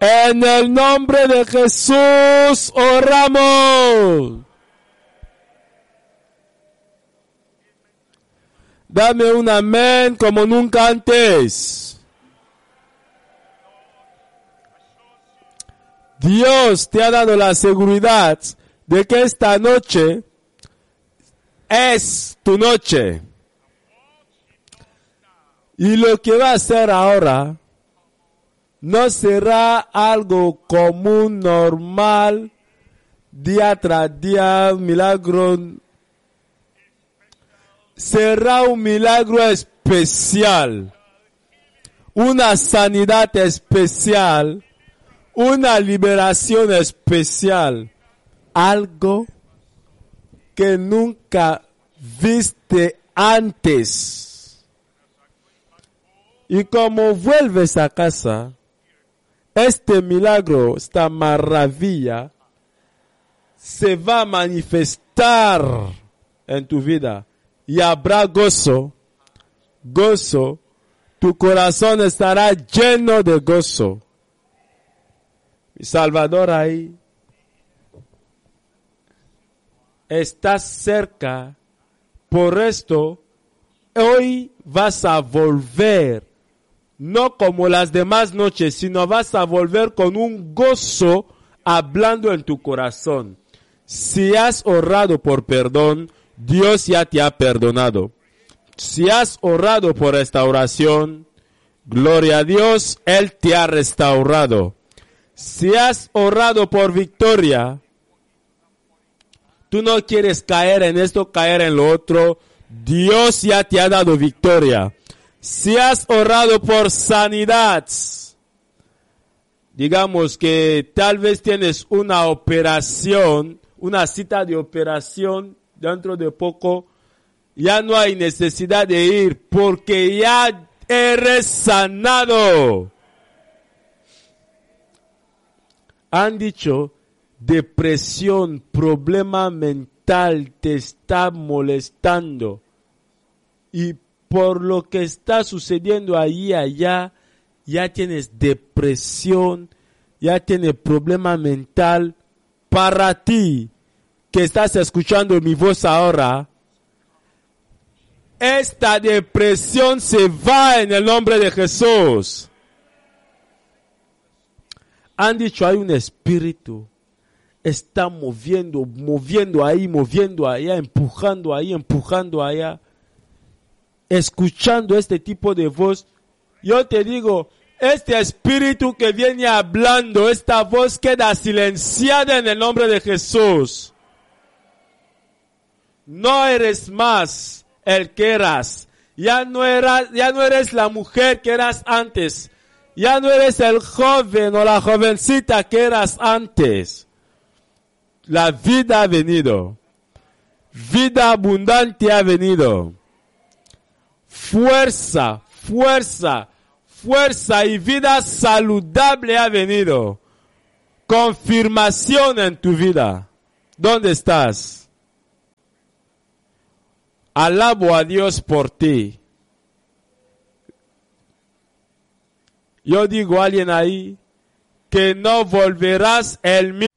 En el nombre de Jesús oramos. Dame un amén como nunca antes. Dios te ha dado la seguridad de que esta noche es tu noche. Y lo que va a hacer ahora no será algo común, normal, día tras día, milagro. Será un milagro especial, una sanidad especial, una liberación especial, algo que nunca viste antes. Y como vuelves a casa, este milagro, esta maravilla, se va a manifestar en tu vida. Y habrá gozo, gozo, tu corazón estará lleno de gozo. Mi Salvador ahí, estás cerca, por esto, hoy vas a volver, no como las demás noches, sino vas a volver con un gozo hablando en tu corazón. Si has orado por perdón, Dios ya te ha perdonado. Si has orado por restauración, gloria a Dios, Él te ha restaurado. Si has orado por victoria, tú no quieres caer en esto, caer en lo otro, Dios ya te ha dado victoria. Si has orado por sanidad, digamos que tal vez tienes una operación, una cita de operación, dentro de poco, ya no hay necesidad de ir porque ya eres sanado. Han dicho, depresión, problema mental te está molestando. Y por lo que está sucediendo allí y allá, ya tienes depresión, ya tienes problema mental. Para ti, que estás escuchando mi voz ahora, esta depresión se va en el nombre de Jesús. Han dicho, hay un espíritu, está moviendo ahí, moviendo allá, empujando ahí, empujando allá. Escuchando este tipo de voz, yo te digo, este espíritu que viene hablando, esta voz queda silenciada en el nombre de Jesús. No eres más el que eras. Ya no eres la mujer que eras antes. Ya no eres el joven o la jovencita que eras antes. La vida ha venido. Vida abundante ha venido. Fuerza, fuerza, fuerza y vida saludable ha venido. Confirmación en tu vida. ¿Dónde estás? Alabo a Dios por ti. Yo digo a alguien ahí que no volverás el mismo.